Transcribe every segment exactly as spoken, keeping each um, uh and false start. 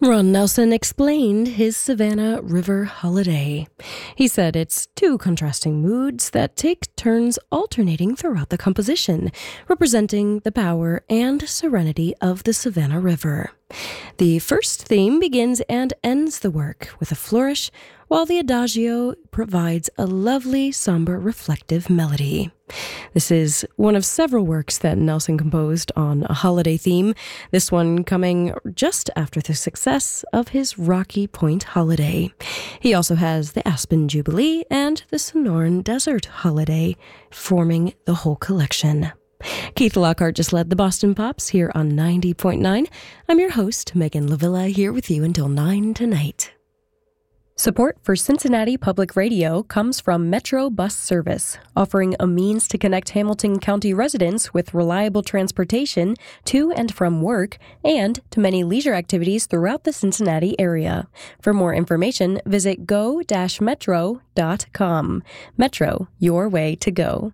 Ron Nelson explained his Savannah River holiday. He said it's two contrasting moods that take turns alternating throughout the composition, representing the power and serenity of the Savannah River. The first theme begins and ends the work with a flourish, while the adagio provides a lovely, somber, reflective melody. This is one of several works that Nelson composed on a holiday theme, this one coming just after the success of his Rocky Point holiday. He also has the Aspen Jubilee and the Sonoran Desert holiday, forming the whole collection. Keith Lockhart just led the Boston Pops here on ninety point nine. I'm your host, Megan Lavilla, here with you until nine tonight. Support for Cincinnati Public Radio comes from Metro Bus Service, offering a means to connect Hamilton County residents with reliable transportation to and from work and to many leisure activities throughout the Cincinnati area. For more information, visit go dash metro dot com. Metro, your way to go.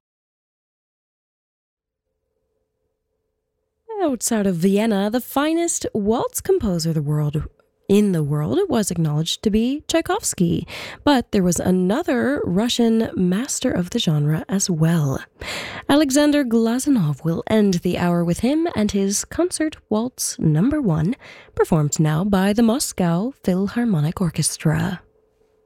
Outside of Vienna, the finest waltz composer the world in the world was acknowledged to be Tchaikovsky, but there was another Russian master of the genre as well. Alexander Glazunov will end the hour with him and his Concert Waltz Number One, performed now by the Moscow Philharmonic Orchestra.